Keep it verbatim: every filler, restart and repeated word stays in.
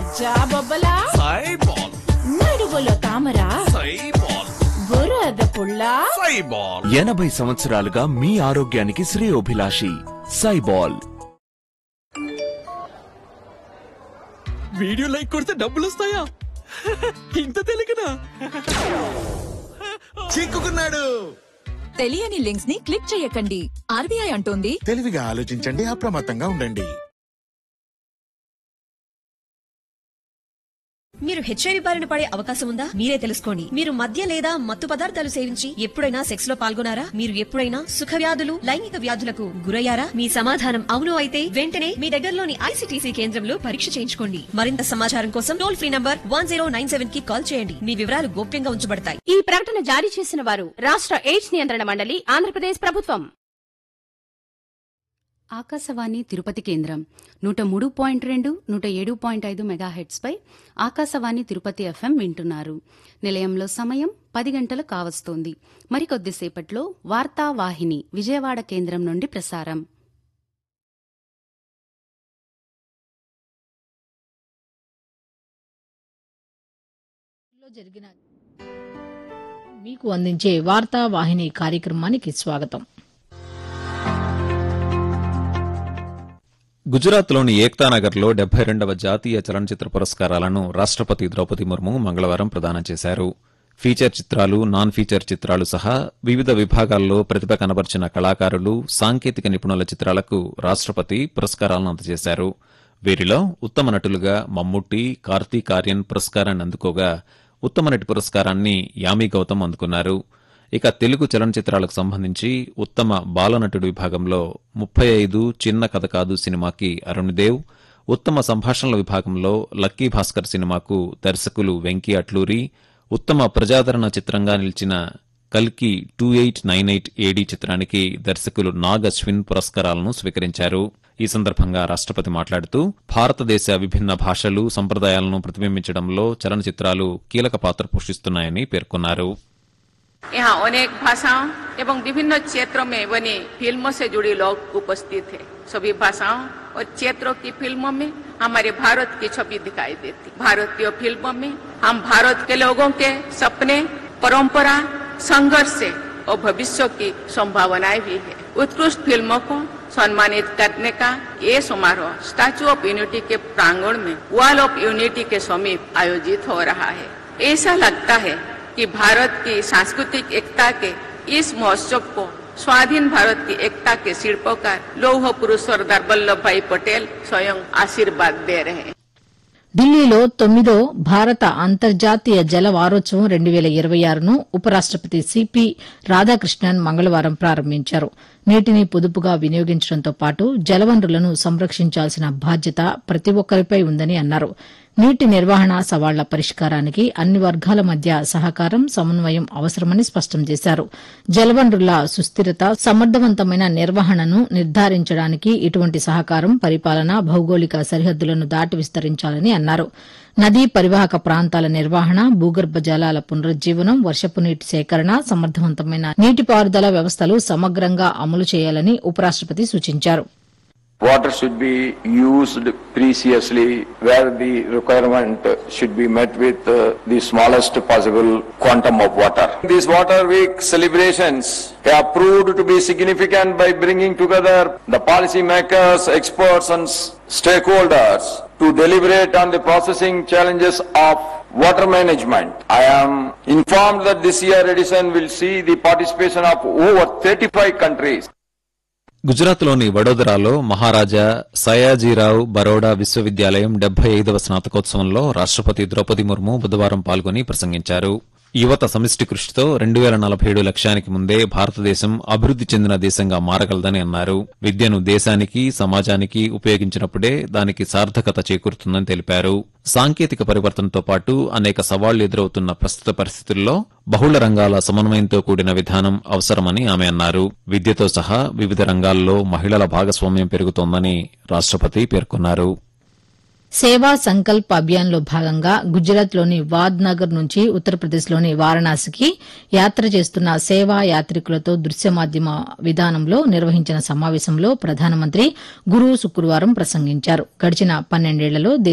జాబొబ్బలా సైబాల్ నడువులో తామరా సైబాల్ బురద పుల్ల సైబాల్ ఎనభై సంవత్సరాలుగా మీ ఆరోగ్యానికి శ్రేయోభిలాషి సైబాల్. వీడియో లైక్ కొడితే డబ్బులు వస్తాయా? ఇంత తెలియకనా? చిక్కుకున్నాడు. తెలియని లింక్స్ ని క్లిక్ చేయకండి. ఆర్బీఐ అంటోంది తెలివిగా ఆలోచించండి, అప్రమత్తంగా ఉండండి. మీరు హెచ్ఐవి బారిన పడే అవకాశం ఉందా? మీరే తెలుసుకోండి. మీరు మద్య లేదా మత్తు పదార్థాలు సేవించి ఎప్పుడైనా సెక్స్ లో పాల్గొనారా? మీరు ఎప్పుడైనా సుఖ వ్యాధులు, లైంగిక వ్యాధులకు గురయ్యారా? మీ సమాధానం అవును అయితే వెంటనే మీ దగ్గరలోని ఐసీటీసీ కేంద్రంలో పరీక్ష చేయించుకోండి. మరింత సమాచారం కోసం toll free number one zero nine seven కి కాల్ చేయండి. మీ వివరాలు గోప్యంగా ఉంచబడతాయి. ఈ ప్రకటన జారీ చేసిన వారు రాష్ట్ర ఎయిడ్స్ నియంత్రణ మండలి, ఆంధ్రప్రదేశ్ ప్రభుత్వం. ఆకాశవాణి తిరుపతి కేంద్రం నూట మూడు పాయింట్ రెండు నూట ఏడు పాయింట్ ఐదు మెగాహెట్స్ పై ఆకాశవాణి తిరుపతి ఎఫ్ఎం వింటున్నారు. నిలయంలో సమయం పది గంటలు కావస్తోంది. మరికొద్దిసేపట్లో వార్తా వాహిని విజయవాడ కేంద్రం నుండి ప్రసారం. జరిగిన మీకు అందించే వార్తా వాహిని కార్యక్రమానికి స్వాగతం. గుజరాత్లోని ఏక్తానగర్లో డెబ్బై రెండవ జాతీయ చలనచిత్ర పురస్కారాలను రాష్ట్రపతి ద్రౌపది ముర్ము మంగళవారం ప్రదానం చేశారు. ఫీచర్ చిత్రాలు, నాన్ ఫీచర్ చిత్రాలు సహా వివిధ విభాగాల్లో ప్రతిభ కనబర్చిన కళాకారులు, సాంకేతిక నిపుణుల చిత్రాలకు రాష్ట్రపతి పురస్కారాలను అందజేశారు. వీరిలో ఉత్తమ నటులుగా మమ్ముట్టి, కార్తీక్ ఆర్యన్ పురస్కారాన్ని అందుకోగా ఉత్తమ నటి పురస్కారాన్ని యామి గౌతమ్ అందుకున్నారు. ఇక తెలుగు చలనచిత్రాలకు సంబంధించి ఉత్తమ బాలనటుడు విభాగంలో ముప్పై ఐదు చిన్న కథ కాదు సినిమాకి అరుణ్దేవ్, ఉత్తమ సంభాషణల విభాగంలో లక్కీ భాస్కర్ సినిమాకు దర్శకులు వెంకీ అట్లూరి, ఉత్తమ ప్రజాదరణ చిత్రంగా నిలిచిన కల్కి టూ ఎయిట్ నైన్ ఎయిట్ ఏడీ చిత్రానికి దర్శకులు నాగ్ అశ్విన్ పురస్కారాలను స్వీకరించారు. ఈ సందర్భంగా రాష్ట్రపతి మాట్లాడుతూ భారతదేశ విభిన్న భాషలు, సంప్రదాయాలను ప్రతిబింబించడంలో చలనచిత్రాలు కీలక పాత్ర పోషిస్తున్నాయని పేర్కొన్నారు. यहाँ अनेक भाषाओं एवं विभिन्न क्षेत्रों में बनी फिल्मों से जुड़े लोग उपस्थित थे. सभी भाषाओं और क्षेत्रों की फिल्मों में हमारे भारत की छवि दिखाई देती. भारतीय फिल्मों में हम भारत के लोगों के सपने, परंपरा, संघर्ष से और भविष्य की संभावनाएं भी है. उत्कृष्ट फिल्मों को सम्मानित करने का ये समारोह स्टैच्यू ऑफ यूनिटी के प्रांगण में वॉल ऑफ यूनिटी के समीप आयोजित हो रहा है. ऐसा लगता है कि भारत की सांस्कृतिक एकता के इस महोत्सव को स्वाधीन भारत की एकता के शिल्पकार लौह पुरुष सरदार वल्लभ भाई पटेल स्वयं आशीर्वाद दे रहे हैं. ఢిల్లీలో తొమ్మిదో భారత అంతర్జాతీయ జల వారోత్సవం రెండు వేల ఇరవై ఆరును ఉపరాష్టపతి సిపి రాధాకృష్ణన్ మంగళవారం ప్రారంభించారు. నీటిని పొదుపుగా వినియోగించడంతో పాటు జలవనరులను సంరక్షించాల్సిన బాధ్యత ప్రతి ఒక్కరిపై ఉందని అన్నారు. నీటి నిర్వహణ సవాళ్ల పరిష్కారానికి అన్ని వర్గాల మధ్య సహకారం, సమన్వయం అవసరమని స్పష్టం చేశారు. జలవనరుల సుస్థిరత, సమర్థవంతమైన నిర్వహణను నిర్ధారించడానికి ఇటువంటి సహకారం, పరిపాలన భౌగోళిక సరిహద్దులను దాటి విస్తరించాలని అన్నారు. నదీ పరివాహక ప్రాంతాల నిర్వహణ, భూగర్భ జలాల పునరుజ్జీవనం, వర్షపు నీటి సేకరణ, సమర్థవంతమైన నీటిపారుదల వ్యవస్థలు సమగ్రంగా అమలు చేయాలని ఉపరాష్టపతి సూచించారు. Water should be used preciously where the requirement should be met with uh, the smallest possible quantum of water. These Water Week celebrations have proved to be significant by bringing together the policy makers, experts and stakeholders to deliberate on the processing challenges of water management. I am informed that this year edition will see the participation of over thirty-five countries. గుజరాత్లోని వడోదరాలో మహారాజా సయాజీరావు బరోడా విశ్వవిద్యాలయం డెబ్బై ఐదవ స్నాతకోత్సవంలో రాష్ట్రపతి ద్రౌపది ముర్ము బుధవారం పాల్గొని ప్రసంగించారు. యువత సమిష్టి కృషితో రెండు వేల నలభై ఏడు లక్ష్యానికి ముందే భారతదేశం అభివృద్ది చెందిన దేశంగా మారగలదని అన్నారు. విద్యను దేశానికి, సమాజానికి ఉపయోగించినప్పుడే దానికి సార్థకత చేకూరుతుందని తెలిపారు. సాంకేతిక పరివర్తనతో పాటు అనేక సవాళ్లు ఎదురవుతున్న ప్రస్తుత పరిస్థితుల్లో బహుళ రంగాల సమన్వయంతో కూడిన విధానం అవసరమని ఆమె అన్నారు. విద్యతో సహా వివిధ రంగాల్లో మహిళల భాగస్వామ్యం పెరుగుతోందని రాష్ట్రపతి పేర్కొన్నారు. సేవా సంకల్ప్ అభియాన్లో భాగంగా గుజరాత్లోని వాద్నగర్ నుంచి ఉత్తరప్రదేశ్లోని వారణాసికి యాత్ర చేస్తున్న సేవా యాత్రికులతో దృశ్య మాధ్యమ విధానంలో నిర్వహించిన సమావేశంలో ప్రధానమంత్రి గురు శుక్రవారం ప్రసంగించారు. గడిచిన పన్నెండేళ్లలో